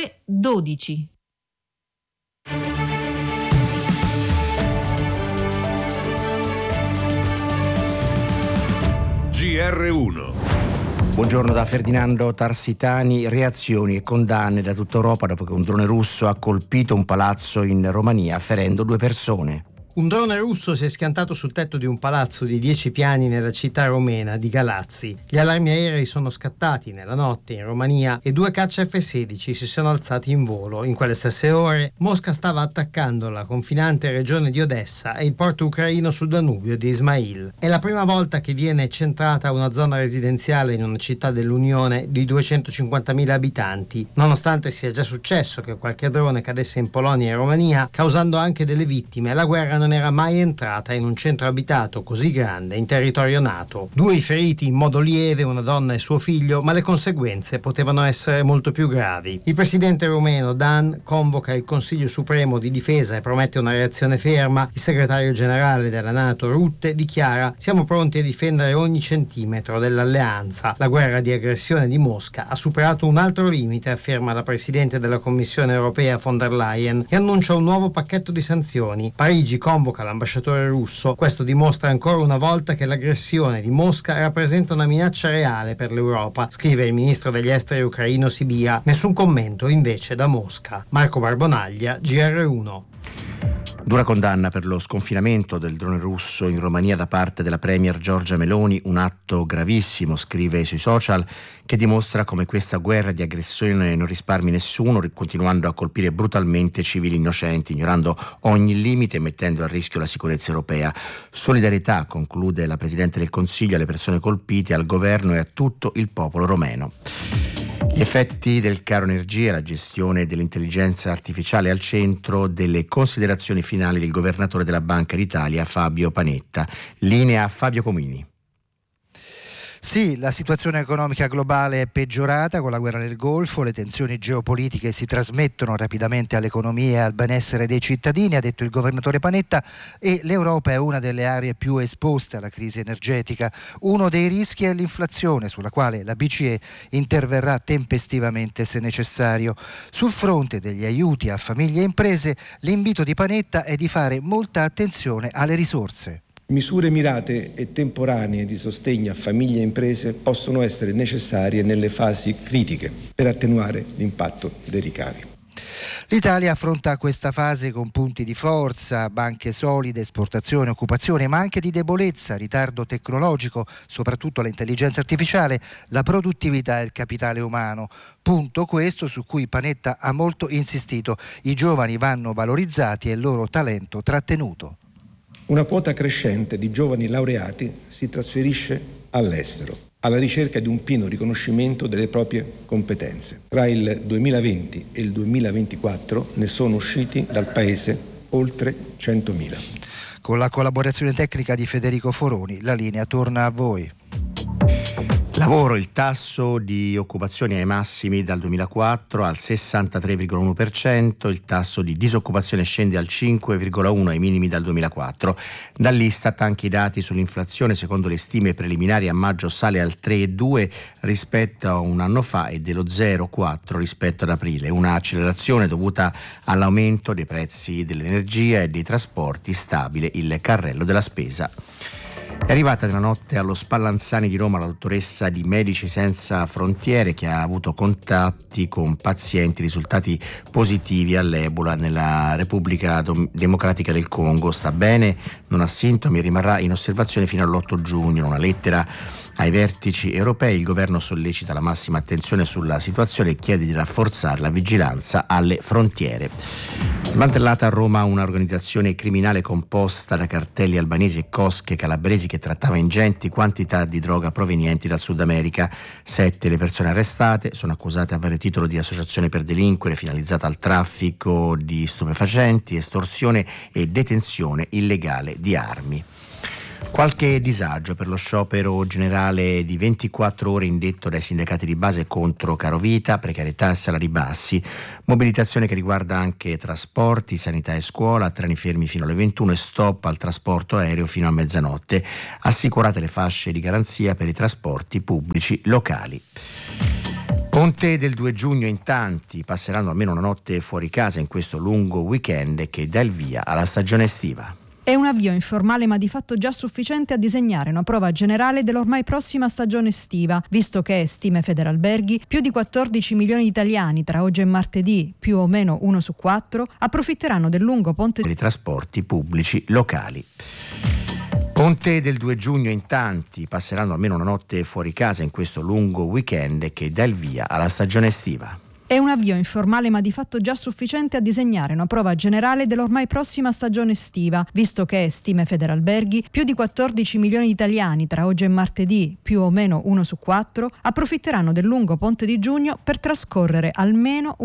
ore 12. GR1. Buongiorno da Ferdinando Tarsitani. Reazioni e condanne da tutta Europa dopo che un drone russo ha colpito un palazzo in Romania, ferendo 2 persone. Un drone russo si è schiantato sul tetto di un palazzo di 10 piani nella città romena di Galazzi. Gli allarmi aerei sono scattati nella notte in Romania e 2 caccia F-16 si sono alzati in volo. In quelle stesse ore Mosca stava attaccando la confinante regione di Odessa e il porto ucraino sul Danubio di Ismail. È la prima volta che viene centrata una zona residenziale in una città dell'Unione di 250.000 abitanti, nonostante sia già successo che qualche drone cadesse in Polonia e Romania, causando anche delle vittime. La guerra non era mai entrata in un centro abitato così grande in territorio NATO. 2 i feriti in modo lieve, una donna e suo figlio, ma le conseguenze potevano essere molto più gravi. Il presidente rumeno Dan convoca il Consiglio Supremo di Difesa e promette una reazione ferma. Il segretario generale della NATO Rutte dichiara: siamo pronti a difendere ogni centimetro dell'alleanza. La guerra di aggressione di Mosca ha superato un altro limite, afferma la presidente della Commissione europea von der Leyen, e annuncia un nuovo pacchetto di sanzioni. Parigi convoca l'ambasciatore russo. Questo dimostra ancora una volta che l'aggressione di Mosca rappresenta una minaccia reale per l'Europa, scrive il ministro degli esteri ucraino Sibia. Nessun commento invece da Mosca. Marco Barbonaglia, GR1. Dura condanna per lo sconfinamento del drone russo in Romania da parte della premier Giorgia Meloni, un atto gravissimo, scrive sui social, che dimostra come questa guerra di aggressione non risparmi nessuno, continuando a colpire brutalmente civili innocenti, ignorando ogni limite e mettendo a rischio la sicurezza europea. Solidarietà, conclude la Presidente del Consiglio, alle persone colpite, al governo e a tutto il popolo romeno. Gli effetti del caro energia e la gestione dell'intelligenza artificiale al centro delle considerazioni finali del governatore della Banca d'Italia Fabio Panetta. Linea Fabio Comini. Sì, la situazione economica globale è peggiorata con la guerra nel Golfo, le tensioni geopolitiche si trasmettono rapidamente all'economia e al benessere dei cittadini, ha detto il governatore Panetta, e l'Europa è una delle aree più esposte alla crisi energetica. Uno dei rischi è l'inflazione, sulla quale la BCE interverrà tempestivamente se necessario. Sul fronte degli aiuti a famiglie e imprese, l'invito di Panetta è di fare molta attenzione alle risorse. Misure mirate e temporanee di sostegno a famiglie e imprese possono essere necessarie nelle fasi critiche per attenuare l'impatto dei ricavi. L'Italia affronta questa fase con punti di forza, banche solide, esportazione, occupazione, ma anche di debolezza, ritardo tecnologico, soprattutto l'intelligenza artificiale, la produttività e il capitale umano. Punto questo su cui Panetta ha molto insistito. I giovani vanno valorizzati e il loro talento trattenuto. Una quota crescente di giovani laureati si trasferisce all'estero, alla ricerca di un pieno riconoscimento delle proprie competenze. Tra il 2020 e il 2024 ne sono usciti dal paese oltre 100.000. Con la collaborazione tecnica di Federico Foroni, la linea torna a voi. Lavoro, il tasso di occupazione ai massimi dal 2004 al 63,1%, il tasso di disoccupazione scende al 5,1% ai minimi dal 2004. Dall'Istat anche i dati sull'inflazione, secondo le stime preliminari a maggio sale al 3,2% rispetto a un anno fa e dello 0,4% rispetto ad aprile, una accelerazione dovuta all'aumento dei prezzi dell'energia e dei trasporti, stabile il carrello della spesa. È arrivata nella notte allo Spallanzani di Roma la dottoressa di Medici Senza Frontiere, che ha avuto contatti con pazienti risultati positivi all'Ebola nella Repubblica Democratica del Congo. Sta bene, non ha sintomi e rimarrà in osservazione fino all'8 giugno. Una lettera ai vertici europei, il governo sollecita la massima attenzione sulla situazione e chiede di rafforzare la vigilanza alle frontiere. Smantellata a Roma un'organizzazione criminale composta da cartelli albanesi e cosche calabresi che trattava ingenti quantità di droga provenienti dal Sud America. 7 le persone arrestate sono accusate a vario titolo di associazione per delinquere finalizzata al traffico di stupefacenti, estorsione e detenzione illegale di armi. Qualche disagio per lo sciopero generale di 24 ore indetto dai sindacati di base contro carovita, precarietà e salari bassi, mobilitazione che riguarda anche trasporti, sanità e scuola, treni fermi fino alle 21 e stop al trasporto aereo fino a mezzanotte, assicurate le fasce di garanzia per i trasporti pubblici locali. Ponte del 2 giugno in tanti passeranno almeno una notte fuori casa in questo lungo weekend che dà il via alla stagione estiva. È un avvio informale ma di fatto già sufficiente a disegnare una prova generale dell'ormai prossima stagione estiva, visto che, stime Federalberghi, più di 14 milioni di italiani tra oggi e martedì, più o meno 1 su 4, approfitteranno del lungo ponte dei trasporti pubblici locali. Ponte del 2 giugno in tanti passeranno almeno una notte fuori casa in questo lungo weekend che dà il via alla stagione estiva. È un avvio informale ma di fatto già sufficiente a disegnare una prova generale dell'ormai prossima stagione estiva, visto che, stime Federalberghi, più di 14 milioni di italiani tra oggi e martedì, più o meno 1 su 4, approfitteranno del lungo ponte di giugno per trascorrere almeno